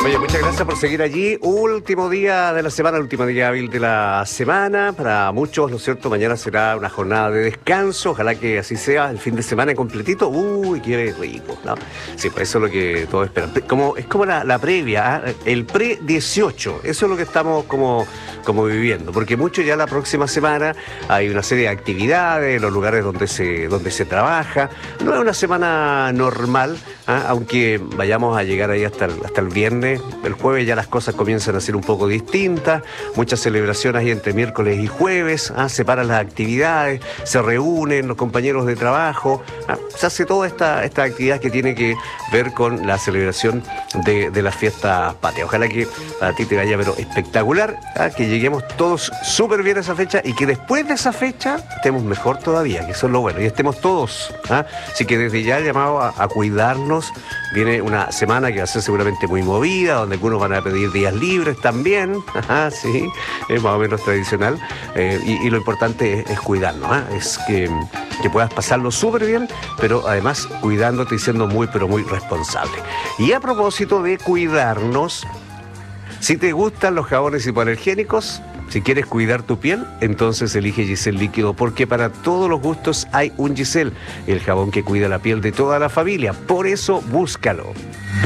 Oye, muchas gracias por seguir allí. Último día de la semana, último día hábil de la semana. Para muchos, ¿no es cierto? Mañana será una jornada de descanso. Ojalá que así sea el fin de semana completito. Uy, qué rico, ¿no? Sí, pues eso es lo que todos esperan. Es como la previa, ¿eh? El pre-18. Eso es lo que estamos como viviendo. Porque mucho ya la próxima semana hay una serie de actividades, los lugares donde se trabaja. No es una semana normal, ¿eh? Aunque vayamos a llegar ahí hasta el viernes. El jueves ya las cosas comienzan a ser un poco distintas, muchas celebraciones ahí entre miércoles y jueves, separan las actividades, se reúnen los compañeros de trabajo, se hace toda esta actividad que tiene que ver con la celebración de las fiestas patrias. Ojalá que a ti te vaya pero espectacular, que lleguemos todos súper bien a esa fecha y que después de esa fecha estemos mejor todavía, que eso es lo bueno, y estemos todos. Así que desde ya el llamado a cuidarnos. Viene una semana que va a ser seguramente muy movida, donde algunos van a pedir días libres también. Sí, es más o menos tradicional. Y lo importante es cuidarnos, es que puedas pasarlo súper bien, pero además cuidándote y siendo muy, pero muy responsable. Y a propósito de cuidarnos, si te gustan los jabones hipoalergénicos, si quieres cuidar tu piel, entonces elige Giselle Líquido, porque para todos los gustos hay un Giselle, el jabón que cuida la piel de toda la familia. Por eso, búscalo.